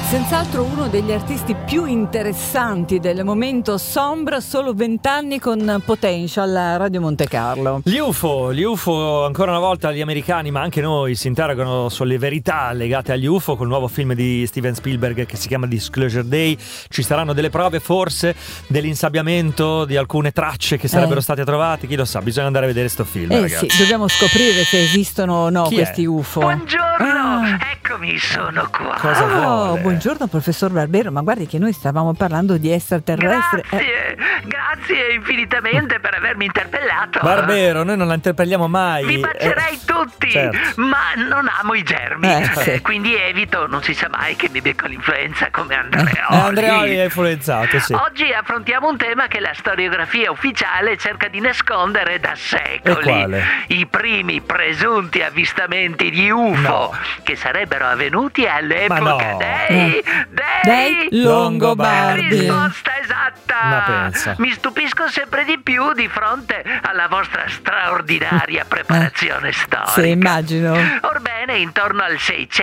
Senz'altro uno degli artisti più interessanti del momento Sombra, solo 20 anni con Potential a Radio Monte Carlo. Gli UFO, ancora una volta gli americani, ma anche noi, si interrogano sulle verità legate agli UFO col nuovo film di Steven Spielberg che si chiama Disclosure Day. Ci saranno delle prove forse dell'insabbiamento di alcune tracce che sarebbero state trovate, chi lo sa, bisogna andare a vedere sto film, ragazzi. Sì, dobbiamo scoprire se esistono o no questi UFO. Buongiorno, eccomi, sono qua. Cosa vuole? Buongiorno professor Barbero, ma guardi che noi stavamo parlando di extraterrestri. Grazie infinitamente per avermi interpellato. Barbero, noi non la interpelliamo mai. Vi bacerei tutti, certo. ma non amo i germi, Sì. quindi evito, non si sa mai che mi becco l'influenza come Andreoli. Andreoli è influenzato, sì. Oggi affrontiamo un tema che la storiografia ufficiale cerca di nascondere da secoli. E quale? I primi presunti avvistamenti di UFO che sarebbero avvenuti all'epoca dei Longobardi. Risposta esatta. Ma pensa. Mi stupisco sempre di più di fronte alla vostra straordinaria preparazione storica. Sì, immagino. Orbene, intorno al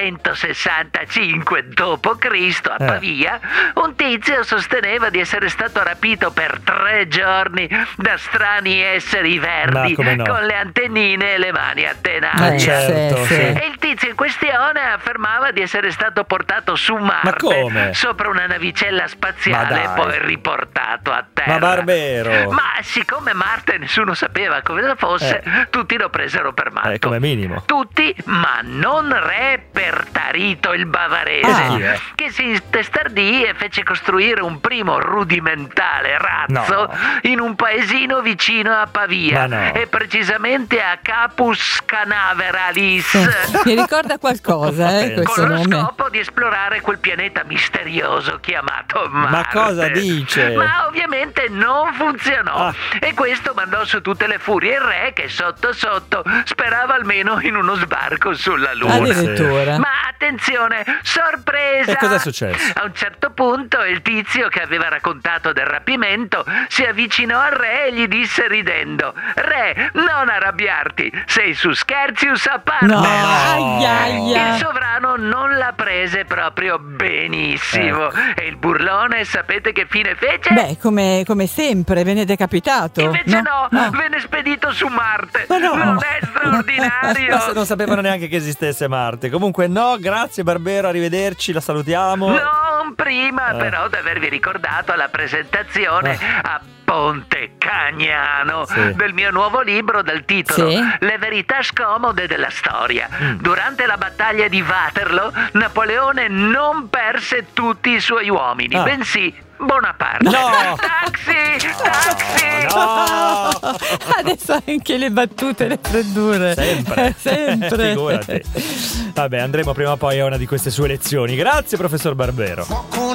665 d.C. a Pavia, un tizio sosteneva di essere stato rapito per 3 giorni da strani esseri verdi con le antennine e le mani attenate. Certo, sì. E il tizio in questione affermava di essere stato portato su Marte sopra una navicella spaziale e poi riportato a terra. Ma Barbero! Ma siccome Marte nessuno sapeva come fosse, tutti lo presero per matto. Come minimo. Tutti, ma non re Pertarito il bavarese, che si intestardì e fece costruire un primo rudimentale razzo in un paesino vicino a Pavia, e precisamente a Capus Canaveralis. Mi ricorda qualcosa, questo con lo nome. scopo di esplorare quel pianeta misterioso chiamato Marte. Ma cosa dice? Ma ovviamente non funzionò, e questo mandò su tutte le furie il re, che sotto sotto sperava almeno in uno sbarco sulla Luna. Addirittura. Ma attenzione, sorpresa! E cosa è successo? A un certo punto il tizio che aveva raccontato del rapimento si avvicinò al re e gli disse ridendo: "Re, non arrabbiarti, sei su Scherzius a parte." Il sovrano non la prese proprio benissimo, e il burlone sapete che fine fece? Beh, come sempre, ve ne è decapitato. Invece no, venne spedito su Marte. Non è straordinario? Ma non sapevano neanche che esistesse Marte. Comunque grazie Barbero, arrivederci, la salutiamo. Non prima però di avervi ricordato la presentazione a Ponte Cagnano del mio nuovo libro dal titolo Le verità scomode della storia. Durante la battaglia di Waterloo, Napoleone non perse tutti i suoi uomini, bensì Bonaparte. Taxi! Adesso anche le battute, le freddure. Sempre. Sempre. Figurati. Vabbè, andremo prima o poi a una di queste sue lezioni. Grazie professor Barbero.